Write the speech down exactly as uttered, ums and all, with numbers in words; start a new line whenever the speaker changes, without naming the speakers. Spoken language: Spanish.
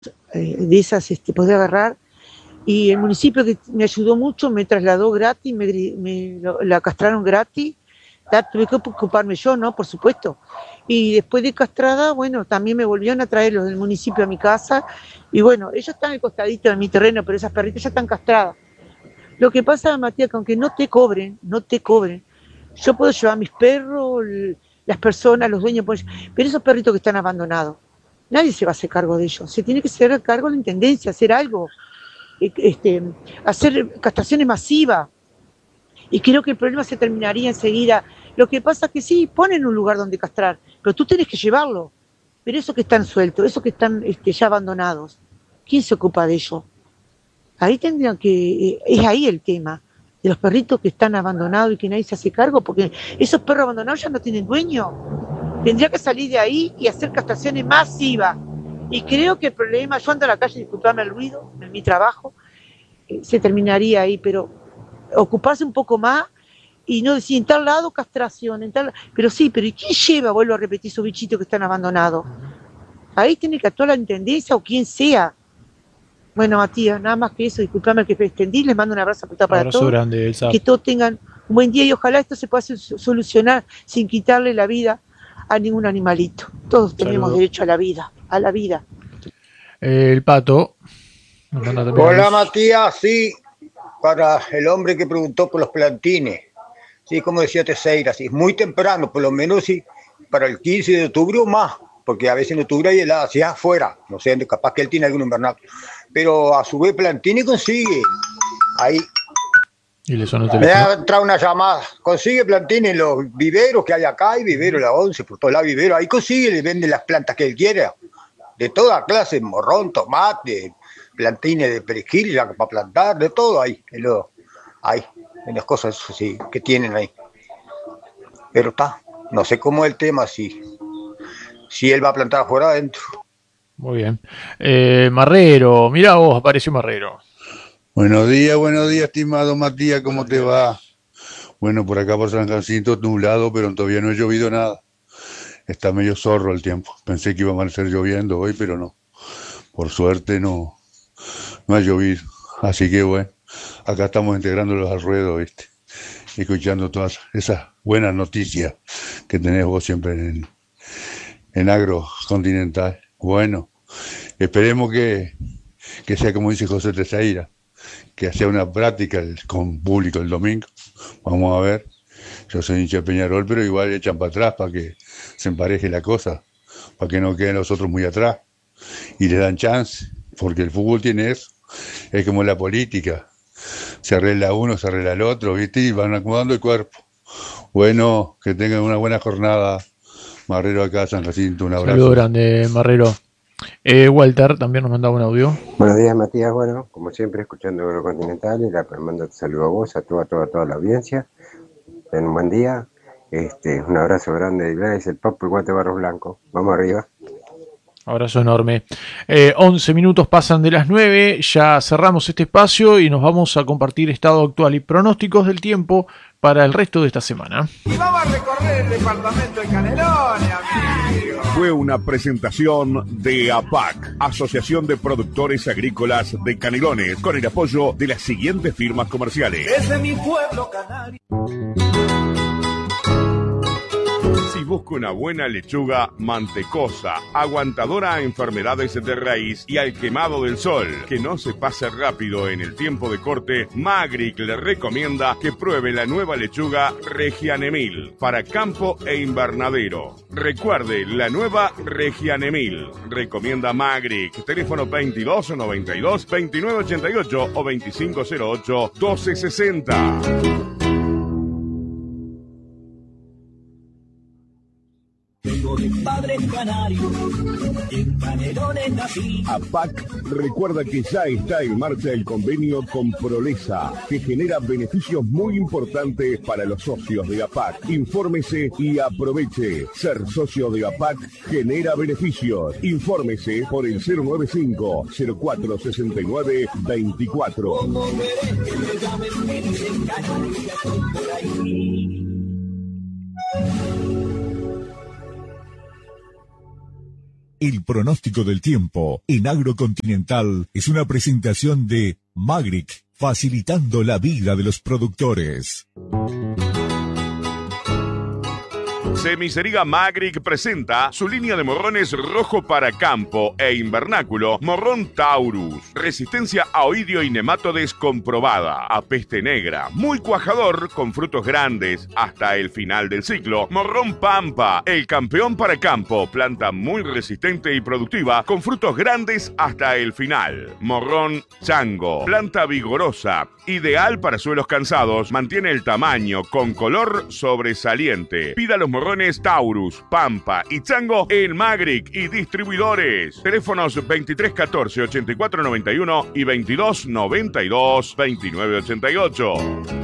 eh, de esas este, poder agarrar. Y el municipio que me ayudó mucho me trasladó gratis, me, me la castraron gratis. Tuve que ocuparme yo, ¿no? Por supuesto. Y después de castrada, bueno, también me volvieron a traer los del municipio a mi casa. Y bueno, ellos están al costadito de mi terreno, pero esas perritas ya están castradas. Lo que pasa, Matías, que aunque no te cobren, no te cobren, yo puedo llevar a mis perros, las personas, los dueños, pero esos perritos que están abandonados, nadie se va a hacer cargo de ellos. Se tiene que hacer cargo de la intendencia, hacer algo, este, hacer castraciones masivas. Y creo que el problema se terminaría enseguida. Lo que pasa es que sí, ponen un lugar donde castrar, pero tú tienes que llevarlo. Pero esos que están sueltos, esos que están este, ya abandonados, ¿quién se ocupa de ellos? Ahí tendrían que, es ahí el tema, de los perritos que están abandonados y que nadie se hace cargo, porque esos perros abandonados ya no tienen dueño. Tendría que salir de ahí y hacer castraciones masivas. Y creo que el problema, yo ando a la calle, disculpame el ruido, en mi trabajo, eh, se terminaría ahí, pero ocuparse un poco más y no decir en tal lado castración, en tal, pero sí, pero ¿y quién lleva, vuelvo a repetir, esos bichitos que están abandonados? Ahí tiene que actuar la intendencia o quien sea. Bueno, Matías, nada más que eso, disculpame que me extendí, les mando un abrazo para
abrazo
todos,
grande, Elsa.
Que todos tengan un buen día y ojalá esto se pueda solucionar sin quitarle la vida a ningún animalito. Todos tenemos Saludo. derecho a la vida, a la vida.
Eh, el Pato.
Hola, Matías, sí, para el hombre que preguntó por los plantines. Sí, como decía Teixeira, sí, muy temprano, por lo menos sí, para el quince de octubre o más, porque a veces en octubre hay helada, si es afuera, no sé, capaz que él tiene algún invernal, pero a su vez plantines consigue, ahí.
Y le sonó el
teléfono. Me ha entrado una llamada, consigue plantines en los viveros que hay acá, hay vivero la once, por todos lados vivero, ahí consigue, le venden las plantas que él quiera, de toda clase, morrón, tomate, plantines de perejil, ya para plantar, de todo ahí, en lo, ahí. En las cosas sí, que tienen ahí. Pero está, no sé cómo es el tema, si, si él va a plantar afuera adentro.
Muy bien. Eh, Marrero, mirá vos, apareció Marrero.
Buenos días, buenos días, estimado Matías, ¿cómo te va? Bueno, por acá por San Jacinto, nublado, pero todavía no ha llovido nada. Está medio zorro el tiempo. Pensé que iba a amanecer lloviendo hoy, pero no. Por suerte no, no ha llovido. Así que bueno. Acá estamos integrándolos al ruedo, ¿viste? Escuchando todas esas buenas noticias que tenés vos siempre en, en Agro Continental. Bueno, esperemos que, que sea como dice José Teixeira, que sea una práctica con público el domingo. Vamos a ver. Yo soy hincha de Peñarol, pero igual echan para atrás para que se empareje la cosa, para que no queden los otros muy atrás. Y les dan chance, porque el fútbol tiene eso. Es como la política. Se arregla uno, se arregla el otro, ¿viste? Y van acomodando el cuerpo. Bueno, que tengan una buena jornada. Marrero acá, San Jacinto, un abrazo.
Saludo grande, Marrero. Eh, Walter también nos mandaba un audio.
Buenos días, Matías. Bueno, como siempre, escuchando Eurocontinental, y la mando te saludo a vos, a toda, toda, toda la audiencia. Ten un buen día. Este, un abrazo grande de Gladys, el Papo y Guate Barros Blanco. Vamos arriba.
Abrazo enorme. Eh, once minutos pasan de las nueve, ya cerramos este espacio y nos vamos a compartir estado actual y pronósticos del tiempo para el resto de esta semana.
Y vamos a recorrer el departamento de Canelones, amigo.
Fue una presentación de A P A C, Asociación de Productores Agrícolas de Canelones, con el apoyo de las siguientes firmas comerciales.
Desde mi pueblo canario.
Si busca una buena lechuga mantecosa, aguantadora a enfermedades de raíz y al quemado del sol, que no se pase rápido en el tiempo de corte, Magric le recomienda que pruebe la nueva lechuga Regianemil para campo e invernadero. Recuerde, la nueva Regianemil. Recomienda Magric. Teléfono veintidós noventa y dos, veintinueve ochenta y ocho o veinticinco cero ocho, doce sesenta.
Vengo de padre canario, en Canelones nací.
A P A C recuerda que ya está en marcha el convenio con Prolesa, que genera beneficios muy importantes para los socios de A P A C. Infórmese y aproveche. Ser socio de A P A C genera beneficios. Infórmese por el cero nueve cinco, cero cuatro seis nueve, veinticuatro.
Como veré que me llamen, me dicen canario, ya estoy por ahí.
El pronóstico del tiempo en Agrocontinental es una presentación de Magric, facilitando la vida de los productores.
Semiceriga Magric presenta su línea de morrones rojo para campo e invernáculo, Morrón Taurus. Resistencia a oidio y nematodes comprobada, a peste negra, muy cuajador con frutos grandes hasta el final del ciclo. Morrón Pampa, el campeón para campo, planta muy resistente y productiva con frutos grandes hasta el final. Morrón Chango, planta vigorosa, ideal para suelos cansados, mantiene el tamaño con color sobresaliente. Pida los morrones Taurus, Pampa y Chango en Magric y distribuidores. Teléfonos veintitrés catorce ochenta y cuatro noventa y uno y veintidós noventa y dos veintinueve ochenta y ocho.